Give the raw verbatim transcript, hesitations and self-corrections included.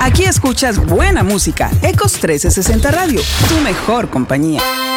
Aquí escuchas buena música. Ecos trescientos sesenta Radio, tu mejor compañía.